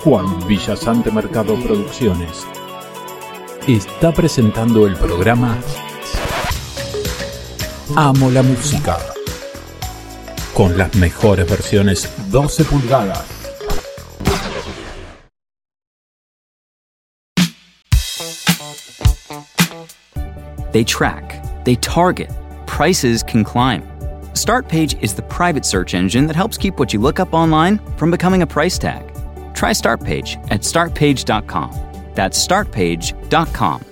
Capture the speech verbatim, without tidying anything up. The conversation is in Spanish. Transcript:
Juan Villasante Mercado Producciones está presentando el programa Amo la Música, con las mejores versiones doce pulgadas. They track, they target, prices can climb. Startpage is the private search engine that helps keep what you look up online from becoming a price tag. Try Startpage at start page dot com. That's start page dot com.